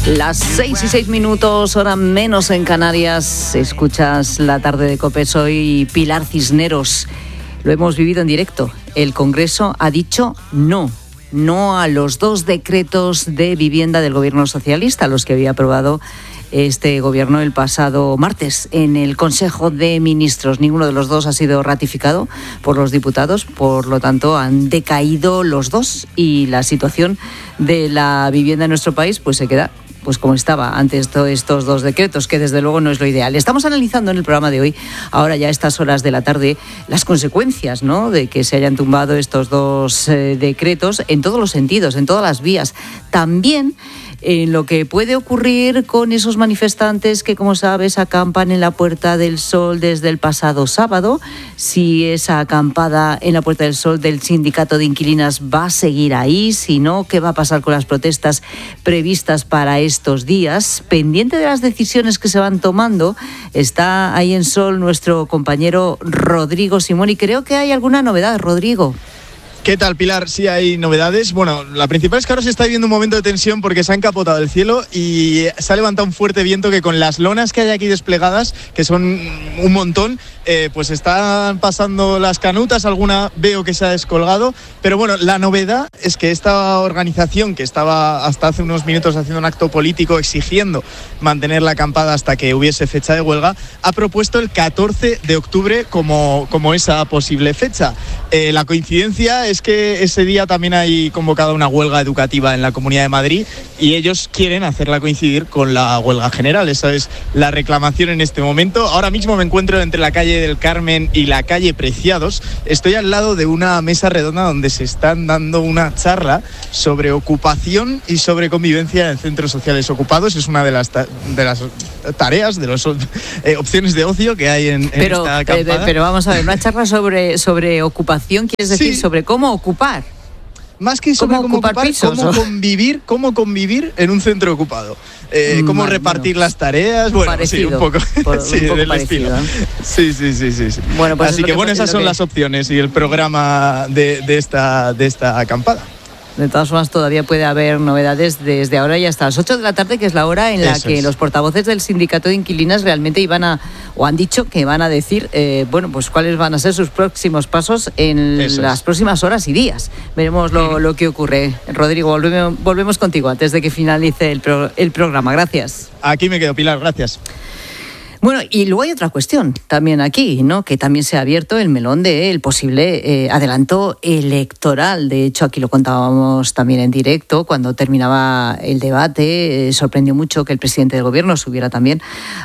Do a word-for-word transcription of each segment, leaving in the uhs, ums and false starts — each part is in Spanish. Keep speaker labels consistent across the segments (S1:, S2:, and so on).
S1: Las seis y seis minutos, hora menos en Canarias. Escuchas la tarde de COPE. Soy Pilar Cisneros. Lo hemos vivido en directo. El Congreso ha dicho no. No a los dos decretos de vivienda del Gobierno socialista, los que había aprobado este Gobierno el pasado martes en el Consejo de Ministros. Ninguno de los dos ha sido ratificado por los diputados, por lo tanto han decaído los dos y la situación de la vivienda en nuestro país pues se queda pues como estaba antes de estos dos decretos, que desde luego no es lo ideal. Estamos analizando en el programa de hoy, ahora ya a estas horas de la tarde, las consecuencias, ¿no?, de que se hayan tumbado estos dos eh, decretos en todos los sentidos, en todas las vías. También en lo que puede ocurrir con esos manifestantes que, como sabes, acampan en la Puerta del Sol desde el pasado sábado. Si esa acampada en la Puerta del Sol del sindicato de inquilinas va a seguir ahí, si no, ¿qué va a pasar con las protestas previstas para estos días? Pendiente de las decisiones que se van tomando, está ahí en Sol nuestro compañero Rodrigo Simón, y creo que hay alguna novedad, Rodrigo.
S2: ¿Qué tal, Pilar? Sí, hay novedades. Bueno, la principal es que ahora se está viviendo un momento de tensión porque se ha encapotado el cielo y se ha levantado un fuerte viento que con las lonas que hay aquí desplegadas, que son un montón, eh, pues están pasando las canutas, alguna veo que se ha descolgado. Pero bueno, la novedad es que esta organización, que estaba hasta hace unos minutos haciendo un acto político exigiendo mantener la acampada hasta que hubiese fecha de huelga, ha propuesto el catorce de octubre como, como esa posible fecha. Eh, la coincidencia es que ese día también hay convocada una huelga educativa en la Comunidad de Madrid y ellos quieren hacerla coincidir con la huelga general. Esa es la reclamación en este momento. Ahora mismo me encuentro entre la calle del Carmen y la calle Preciados. Estoy al lado de una mesa redonda donde se están dando una charla sobre ocupación y sobre convivencia en centros sociales ocupados. Es una de las, ta- de las tareas, de las eh, opciones de ocio que hay en, en
S1: pero,
S2: esta acampada.
S1: Eh, pero vamos a ver, una charla sobre, sobre ocupación, ¿quieres decir?
S2: Sí.
S1: Sobre cómo ocupar.
S2: Más que sobre
S1: ¿Cómo
S2: cómo
S1: ocupar
S2: ocupar,
S1: pisos,
S2: cómo
S1: ¿no?
S2: convivir, cómo convivir en un centro ocupado. Eh,
S1: Mm,
S2: cómo
S1: vale,
S2: repartir
S1: bueno.
S2: las tareas, bueno,
S1: Parecido,
S2: sí, un poco,
S1: por,
S2: sí,
S1: un poco
S2: del
S1: parecido,
S2: estilo.
S1: ¿eh?
S2: Sí, sí, sí, sí, sí.
S1: Bueno, pues
S2: así
S1: es
S2: que,
S1: lo
S2: bueno,
S1: es
S2: esas
S1: lo
S2: son
S1: que...
S2: las opciones y el programa de, de esta de esta acampada.
S1: De todas formas, todavía puede haber novedades desde ahora y hasta las ocho de la tarde, que es la hora en la
S2: Eso
S1: que
S2: es.
S1: los portavoces del sindicato de inquilinas realmente iban a, o han dicho que van a decir, eh, bueno, pues cuáles van a ser sus próximos pasos en
S2: Eso
S1: las
S2: es.
S1: próximas horas y días. Veremos lo, lo que ocurre. Rodrigo, volvemos, volvemos contigo antes de que finalice el, pro, el programa. Gracias.
S2: Aquí me quedo, Pilar, gracias.
S1: Bueno, y luego hay otra cuestión también aquí, ¿no?, que también se ha abierto el melón del posible eh, adelanto electoral. De hecho, aquí lo contábamos también en directo cuando terminaba el debate. Eh, sorprendió mucho que el presidente del Gobierno subiera también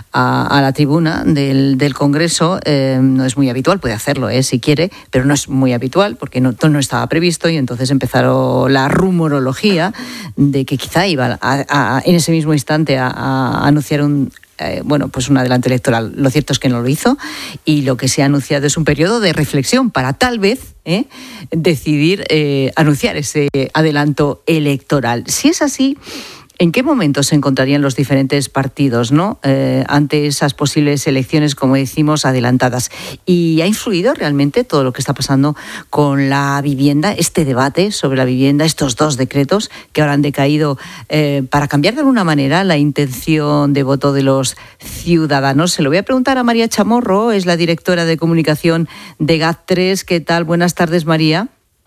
S1: a, a la tribuna del, del Congreso. Eh, no es muy habitual, puede hacerlo eh, si quiere, pero no es muy habitual porque no, no estaba previsto, y entonces empezaron la rumorología de que quizá iba a, a, en ese mismo instante a, a anunciar un Eh, bueno, pues un adelanto electoral. Lo cierto es que no lo hizo y lo que se ha anunciado es un periodo de reflexión para tal vez eh, decidir eh, anunciar ese adelanto electoral. Si es así, ¿en qué momento se encontrarían los diferentes partidos, ¿no?, eh, ante esas posibles elecciones, como decimos, adelantadas? ¿Y ha influido realmente todo lo que está pasando con la vivienda, este debate sobre la vivienda, estos dos decretos que ahora han decaído, eh, para cambiar de alguna manera la intención de voto de los ciudadanos? Se lo voy a preguntar a María Chamorro, es la directora de comunicación de G A T tres. ¿Qué tal? Buenas tardes, María.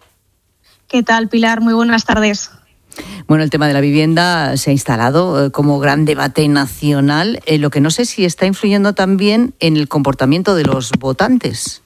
S3: ¿Qué tal, Pilar? Muy buenas tardes.
S1: Bueno, el tema de la vivienda se ha instalado eh, como gran debate nacional, eh, lo que no sé si está influyendo también en el comportamiento de los votantes.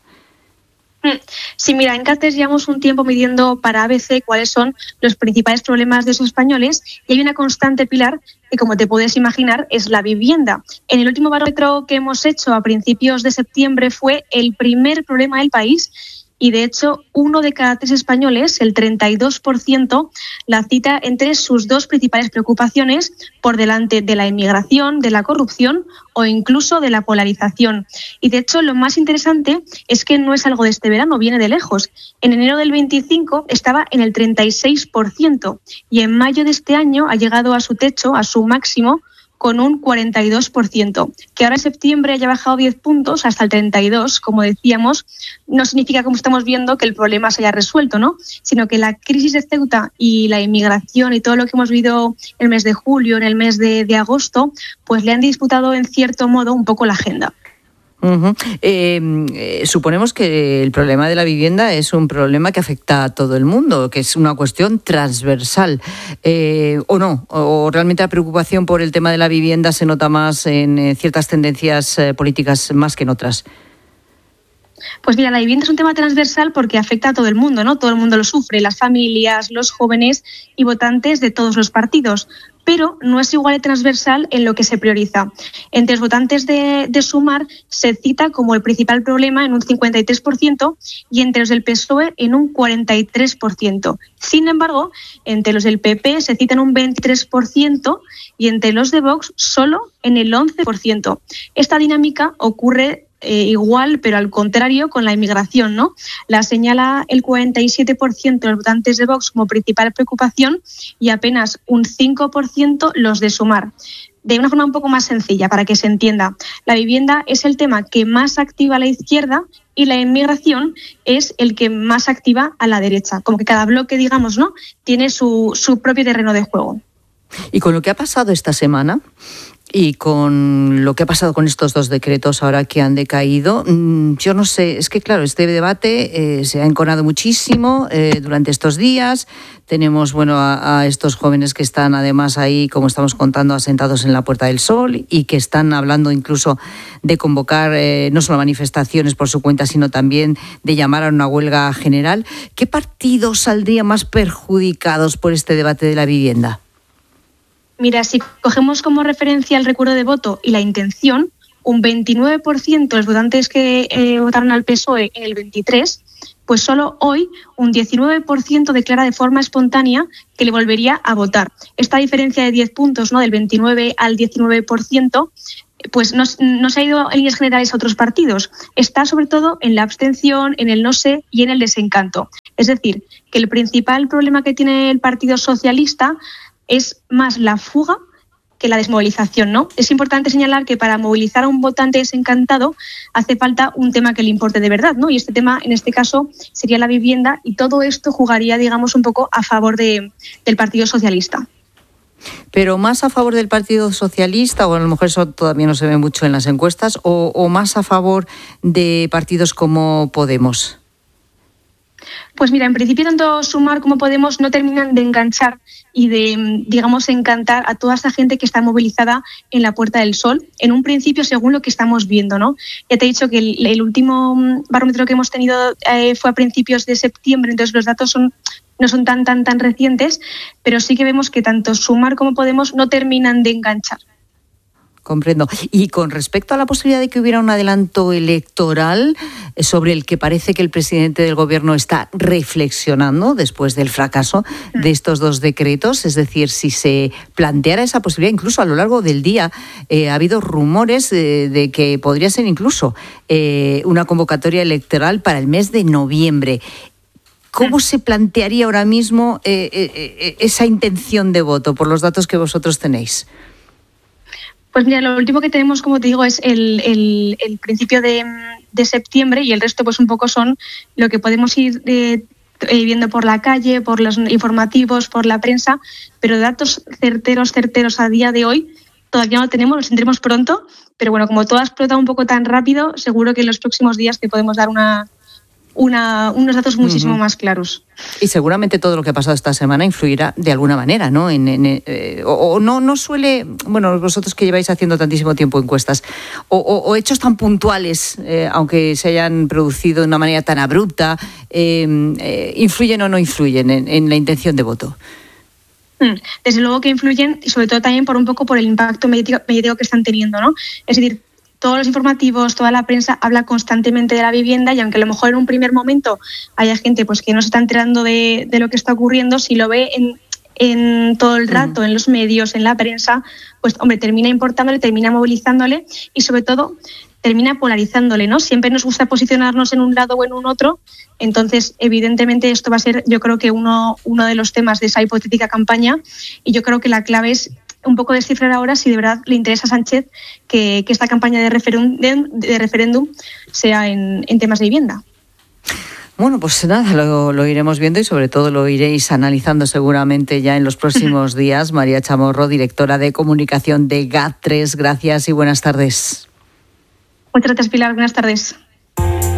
S3: Sí, mira, en G A T tres llevamos un tiempo midiendo para A B C cuáles son los principales problemas de esos españoles, y hay una constante, Pilar, que, como te puedes imaginar, es la vivienda. En el último barómetro que hemos hecho a principios de septiembre fue el primer problema del país. Y, de hecho, uno de cada tres españoles, el treinta y dos por ciento, la cita entre sus dos principales preocupaciones, por delante de la inmigración, de la corrupción o incluso de la polarización. Y, de hecho, lo más interesante es que no es algo de este verano, viene de lejos. En enero del veinticinco estaba en el treinta y seis por ciento y en mayo de este año ha llegado a su techo, a su máximo, con un cuarenta y dos por ciento. Que ahora en septiembre haya bajado diez puntos hasta el treinta y dos, como decíamos, no significa, como estamos viendo, que el problema se haya resuelto, ¿no? Sino que la crisis de Ceuta y la inmigración y todo lo que hemos vivido en el mes de julio, en el mes de, de agosto, pues le han disputado en cierto modo un poco la agenda.
S1: Uh-huh. Eh, eh, suponemos que el problema de la vivienda es un problema que afecta a todo el mundo, que es una cuestión transversal, eh, o no, o realmente la preocupación por el tema de la vivienda se nota más en eh, ciertas tendencias eh, políticas más que en otras.
S3: Pues mira, la vivienda es un tema transversal porque afecta a todo el mundo, ¿no? Todo el mundo lo sufre, las familias, los jóvenes y votantes de todos los partidos. Pero no es igual de transversal en lo que se prioriza. Entre los votantes de, de Sumar se cita como el principal problema en un cincuenta y tres por ciento y entre los del P S O E en un cuarenta y tres por ciento. Sin embargo, entre los del P P se cita en un veintitrés por ciento y entre los de Vox solo en el once por ciento. Esta dinámica ocurre Eh, igual, pero al contrario, con la inmigración, ¿no? La señala el cuarenta y siete por ciento de los votantes de Vox como principal preocupación y apenas un cinco por ciento los de Sumar. De una forma un poco más sencilla, para que se entienda, la vivienda es el tema que más activa a la izquierda y la inmigración es el que más activa a la derecha. Como que cada bloque, digamos, ¿no?, tiene su, su propio terreno de juego.
S1: Y con lo que ha pasado esta semana y con lo que ha pasado con estos dos decretos ahora que han decaído, yo no sé, es que claro, este debate eh, se ha enconado muchísimo eh, durante estos días. Tenemos, bueno, a, a estos jóvenes que están además ahí, como estamos contando, asentados en la Puerta del Sol y que están hablando incluso de convocar eh, no solo manifestaciones por su cuenta, sino también de llamar a una huelga general. ¿Qué partidos saldrían más perjudicados por este debate de la vivienda?
S3: Mira, si cogemos como referencia el recuerdo de voto y la intención, un veintinueve por ciento de los votantes que eh, votaron al P S O E en el veintitrés, pues solo hoy un diecinueve por ciento declara de forma espontánea que le volvería a votar. Esta diferencia de diez puntos, ¿no?, del veintinueve al diecinueve por ciento, pues no, no se ha ido en líneas generales a otros partidos. Está sobre todo en la abstención, en el no sé y en el desencanto. Es decir, que el principal problema que tiene el Partido Socialista es más la fuga que la desmovilización, ¿no? Es importante señalar que para movilizar a un votante desencantado hace falta un tema que le importe de verdad, ¿no? Y este tema, en este caso, sería la vivienda y todo esto jugaría, digamos, un poco a favor de, del Partido Socialista.
S1: Pero más a favor del Partido Socialista, o a lo mejor eso todavía no se ve mucho en las encuestas, o, o más a favor de partidos como Podemos.
S3: Pues mira, en principio tanto Sumar como Podemos no terminan de enganchar y de, digamos, encantar a toda esa gente que está movilizada en la Puerta del Sol. En un principio, según lo que estamos viendo, ¿no? Ya te he dicho que el, el último barómetro que hemos tenido eh, fue a principios de septiembre, entonces los datos son no son tan, tan, tan recientes, pero sí que vemos que tanto Sumar como Podemos no terminan de enganchar.
S1: Comprendo. Y con respecto a la posibilidad de que hubiera un adelanto electoral sobre el que parece que el presidente del gobierno está reflexionando después del fracaso de estos dos decretos, es decir, si se planteara esa posibilidad, incluso a lo largo del día eh, ha habido rumores de, de que podría ser incluso eh, una convocatoria electoral para el mes de noviembre. ¿Cómo se plantearía ahora mismo eh, eh, esa intención de voto por los datos que vosotros tenéis?
S3: Pues mira, lo último que tenemos, como te digo, es el, el, el principio de, de septiembre y el resto pues un poco son lo que podemos ir eh, viendo por la calle, por los informativos, por la prensa, pero datos certeros, certeros a día de hoy todavía no tenemos, los tendremos pronto, pero bueno, como todo ha explotado un poco tan rápido, seguro que en los próximos días te podemos dar una... Una, unos datos muchísimo uh-huh. más claros.
S1: Y seguramente todo lo que ha pasado esta semana influirá de alguna manera, ¿no? En, en, eh, o, o no, no suele, bueno, vosotros que lleváis haciendo tantísimo tiempo encuestas, o, o, o hechos tan puntuales, eh, aunque se hayan producido de una manera tan abrupta, eh, eh, ¿influyen o no influyen en, en la intención de voto?
S3: Desde luego que influyen, y sobre todo también por un poco por el impacto mediático, mediático que están teniendo, ¿no? Es decir, todos los informativos, toda la prensa habla constantemente de la vivienda y aunque a lo mejor en un primer momento haya gente pues que no se está enterando de, de lo que está ocurriendo, si lo ve en, en todo el rato, uh-huh. en los medios, en la prensa, pues hombre, termina importándole, termina movilizándole y sobre todo termina polarizándole, ¿no? Siempre nos gusta posicionarnos en un lado o en un otro, entonces evidentemente esto va a ser, yo creo que uno, uno de los temas de esa hipotética campaña y yo creo que la clave es un poco descifrar ahora si de verdad le interesa a Sánchez que, que esta campaña de referéndum, de referéndum sea en, en temas de vivienda.
S1: Bueno, pues nada, lo, lo iremos viendo y sobre todo lo iréis analizando seguramente ya en los próximos días. María Chamorro, directora de comunicación de GAT tres, gracias y buenas tardes.
S3: Muchas gracias, Pilar. Buenas tardes.